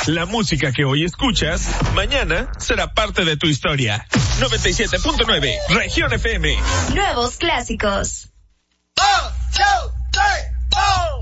La música que hoy escuchas, mañana será parte de tu historia. 97.9, Región FM. Nuevos clásicos. Oh, yo.